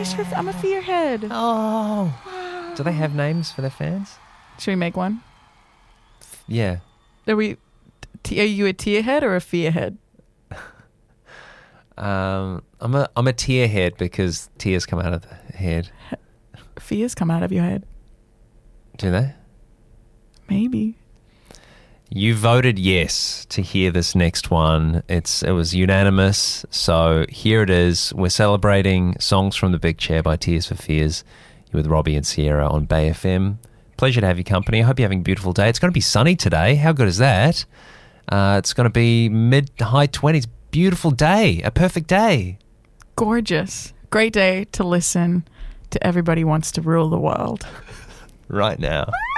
I'm a fearhead. Oh. Wow. Do they have names for their fans? Should we make one? Yeah. Are you a tearhead or a fearhead? I'm a tear head because tears come out of the head. Fears come out of your head. Do they? Maybe. You voted yes to hear this next one. It was unanimous. So here it is. We're celebrating Songs from the Big Chair by Tears for Fears. You're with Robbie and Sierra on Bay FM. Pleasure to have your company. I hope you're having a beautiful day. It's going to be sunny today. How good is that? It's going to be mid to high 20s. Beautiful day. A perfect day. Gorgeous. Great day to listen to Everybody Wants to Rule the World. Right now.